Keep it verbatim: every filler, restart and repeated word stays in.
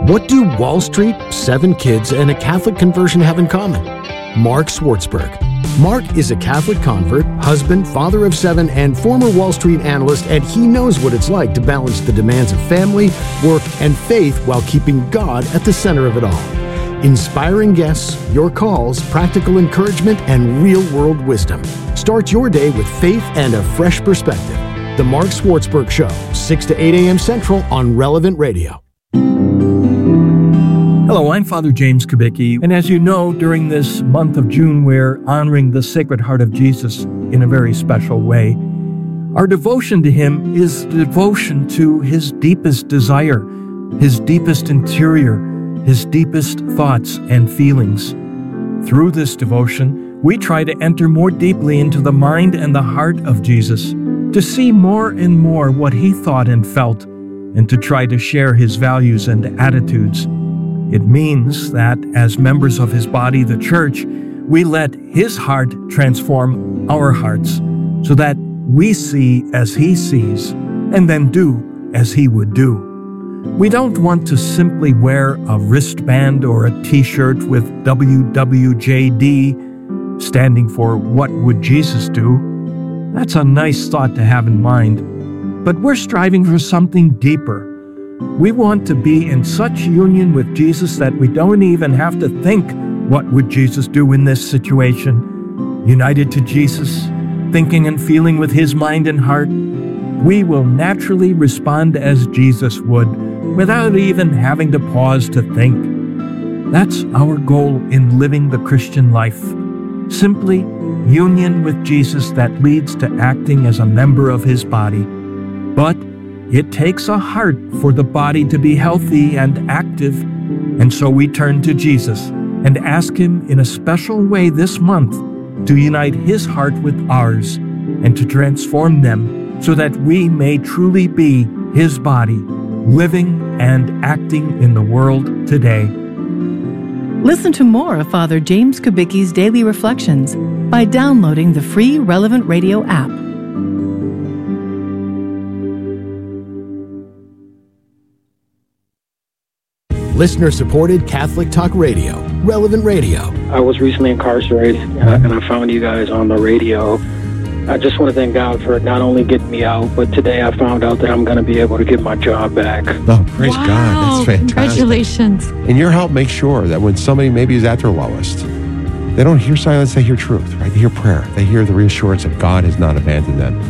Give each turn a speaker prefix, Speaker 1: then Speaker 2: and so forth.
Speaker 1: What do Wall Street, seven kids, and a Catholic conversion have in common? Mark Swartzberg. Mark is a Catholic convert, husband, father of seven, and former Wall Street analyst, and he knows what it's like to balance the demands of family, work, and faith while keeping God at the center of it all. Inspiring guests, your calls, practical encouragement, and real-world wisdom. Start your day with faith and a fresh perspective. The Mark Swartzberg Show, six to eight a.m. Central on Relevant Radio.
Speaker 2: Hello, I'm Father James Kubicki, and as you know, during this month of June, we're honoring the Sacred Heart of Jesus in a very special way. Our devotion to Him is devotion to His deepest desire, His deepest interior, His deepest thoughts and feelings. Through this devotion, we try to enter more deeply into the mind and the heart of Jesus, to see more and more what He thought and felt, and to try to share His values and attitudes. It means that as members of His body, the Church, we let His heart transform our hearts so that we see as He sees and then do as He would do. We don't want to simply wear a wristband or a t-shirt with W W J D standing for What Would Jesus Do? That's a nice thought to have in mind, but we're striving for something deeper. We want to be in such union with Jesus that we don't even have to think, what would Jesus do in this situation? United to Jesus, thinking and feeling with His mind and heart, we will naturally respond as Jesus would, without even having to pause to think. That's our goal in living the Christian life. Simply union with Jesus that leads to acting as a member of His body. But it takes a heart for the body to be healthy and active, and so we turn to Jesus and ask Him in a special way this month to unite His heart with ours and to transform them so that we may truly be His body, living and acting in the world today.
Speaker 3: Listen to more of Father James Kubicki's Daily Reflections by downloading the free Relevant Radio app.
Speaker 1: Listener-supported Catholic Talk Radio, Relevant Radio.
Speaker 4: I was recently incarcerated, uh, and I found you guys on the radio. I just want to thank God for not only getting me out, but today I found out that I'm going to be able to get my job back.
Speaker 5: Oh, praise
Speaker 6: wow.
Speaker 5: God. That's fantastic.
Speaker 6: Congratulations.
Speaker 5: And your help makes sure that when somebody maybe is at their lowest, they don't hear silence, they hear truth, right? They hear prayer. They hear the reassurance that God has not abandoned them.